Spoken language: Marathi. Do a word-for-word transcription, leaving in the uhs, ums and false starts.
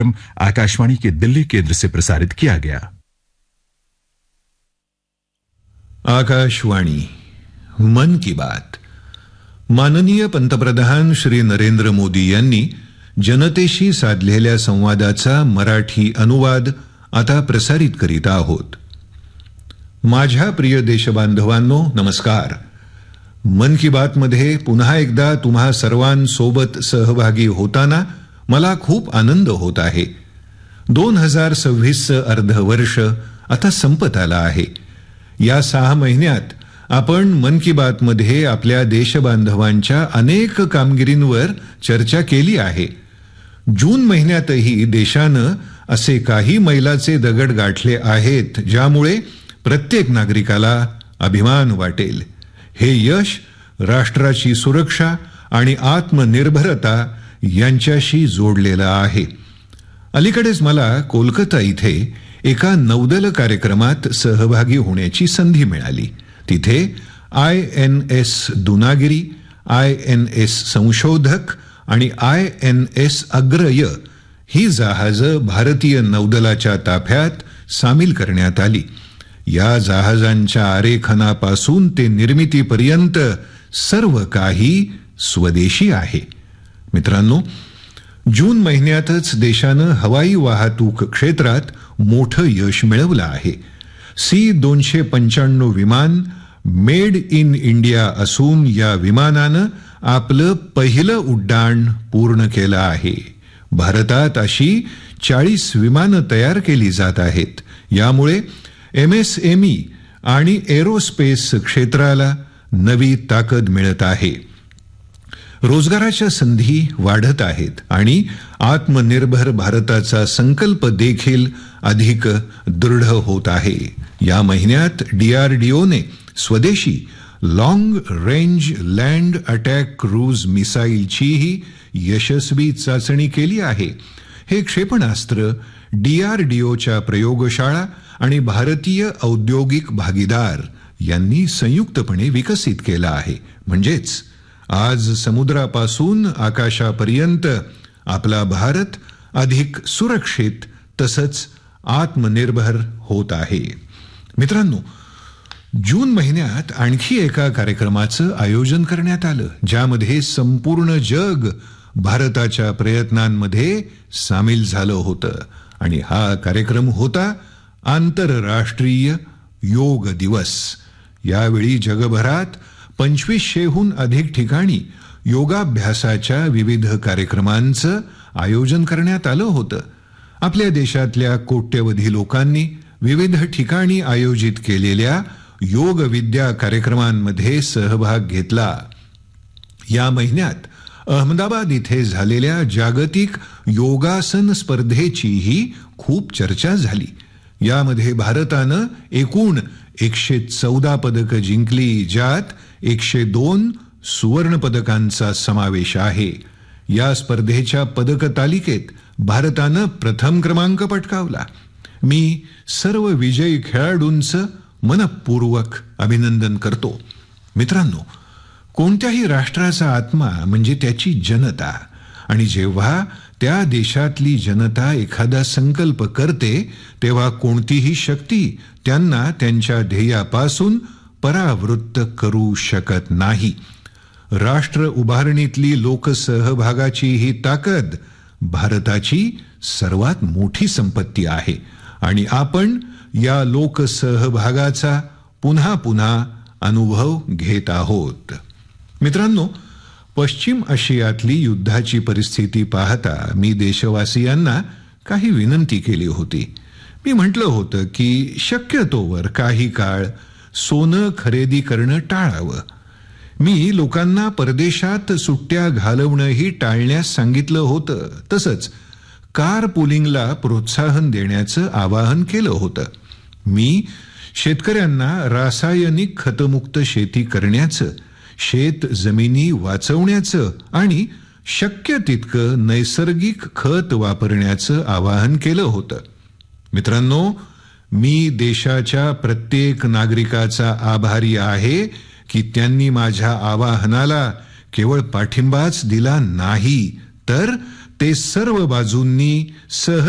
आकाशवाणी के दिल्ली केंद्र से प्रसारित किया गया। आकाशवाणी मन की बात। माननीय पंतप्रधान श्री नरेंद्र मोदी यांनी जनतेशी साधलेल्या संवादाचा मराठी अनुवाद आता प्रसारित करीत आहोत। माझ्या प्रिय देशबांधवांनो, नमस्कार। मन की बात मध्ये पुन्हा एकदा तुम्हा सर्वांसोबत सहभागी होताना मला खूप आनंद होत आहे। दोन हजार सव्वीस चं अर्धवर्ष आता संपत आलं आहे। या सहा महिन्यात आपण मन की बात मध्ये आपल्या देशबांधवांच्या अनेक कामगिरींवर चर्चा केली आहे। जून महिन्यातही देशानं असे काही मैलाचे दगड गाठले आहेत ज्यामुळे प्रत्येक नागरिकाला अभिमान वाटेल। हे यश राष्ट्राची सुरक्षा आणि आत्मनिर्भरता यांच्याशी जोडलेलं आहे। अलीकडेच मला कोलकाता इथे एका नौदल कार्यक्रमात सहभागी होण्याची संधी मिळाली। तिथे I N S Dunagiri, I N S संशोधक आणि आय एन एस अग्रय ही जहाजं भारतीय नौदलाच्या ताफ्यात सामील करण्यात आली। या जहाजांच्या आरेखनापासून ते निर्मितीपर्यंत सर्व काही स्वदेशी आहे। मित्रांनो, जून महिन्यातच देशानं हवाई वाहतूक क्षेत्रात मोठं यश मिळवलं आहे। सी दोनशे पंच्याण्णव विमान मेड इन इंडिया असून या विमानानं आपलं पहिलं उड्डाण पूर्ण केलं आहे। भारतात अशी चाळीस विमानं तयार केली जात आहेत। यामुळे एम एस एम ई आणि एरोस्पेस क्षेत्राला नवी ताकद मिळत आहे। रोजगाराच्या संधी वाढत आहेत आणि आत्मनिर्भर भारताचा संकल्प देखील अधिक दृढ होत आहे। या महिन्यात डीआरडीओने स्वदेशी long range land attack cruise मिसाईलचीही यशस्वी चाचणी केली आहे। हे क्षेपणास्त्र डीआरडीओच्या प्रयोगशाळा आणि भारतीय औद्योगिक भागीदार यांनी संयुक्तपणे विकसित केलं आहे। म्हणजेच आज समुद्रापासून आकाशापर्यंत आपला भारत अधिक सुरक्षित तसंच आत्मनिर्भर होत आहे। मित्रांनो, जून महिन्यात आणखी एका कार्यक्रमाचं आयोजन करण्यात आलं ज्यामध्ये संपूर्ण जग भारताच्या प्रयत्नांमध्ये सामील झालं होतं आणि हा कार्यक्रम होता आंतरराष्ट्रीय योग दिवस। यावेळी जगभरात पंचवीसशेहून अधिक ठिकाणी योगाभ्यासाच्या विविध कार्यक्रमांचं आयोजन करण्यात आलं होतं। आपल्या देशातल्या कोट्यवधी लोकांनी विविध ठिकाणी आयोजित केलेल्या योग विद्या कार्यक्रमांमध्ये सहभाग घेतला। या महिन्यात अहमदाबाद इथे झालेल्या जागतिक योगासन स्पर्धेचीही खूप चर्चा झाली। यामध्ये भारतानं एकूण एकशे चौदा पदक जिंकली, ज्यात एकशे दोन सुवर्ण पदकांचा समावेश आहे। या स्पर्धेच्या पदक तालिकेत भारतानं प्रथम क्रमांक पटकावला। मी सर्व विजयी खेळाडूंचं मनपूर्वक अभिनंदन करतो। मित्रांनो, कोणत्याही राष्ट्राचा आत्मा म्हणजे त्याची जनता, आणि जेव्हा त्या देशातली जनता एखादा संकल्प करते तेव्हा कोणतीही शक्ती त्यांना त्यांच्या ध्येयापासून परावृत्त करू शकत नाही। राष्ट्र उभारणीतली लोकसहभागाची ही ताकद भारताची सर्वात मोठी संपत्ती आहे आणि आपण या लोकसहभागाचा पुन्हा पुन्हा अनुभव घेत आहोत। मित्रांनो, पश्चिम आशियातली युद्धाची परिस्थिती पाहता मी देशवासियांना काही विनंती केली होती। मी म्हटलं होतं की शक्यतोवर काही काळ सोनं खरेदी करणं टाळावं। मी लोकांना परदेशात सुट्ट्या घालवणंही टाळण्यास सांगितलं होतं। तसंच कार पुलिंगला प्रोत्साहन देण्याचं आवाहन केलं होतं। मी शेतकऱ्यांना रासायनिक खतमुक्त शेती करण्याचं, शेत जमिनी वाचवण्याचं आणि शक्य तितकं नैसर्गिक खत वापरण्याचं आवाहन केलं होतं। मित्रांनो, मी देशाच्या प्रत्येक नागरिकाचा आभारी आहे की त्यांनी माझ्या आवाहनाला केवळ पाठिंबाच दिला नाही, तर ते सर्व बाजूंनी सह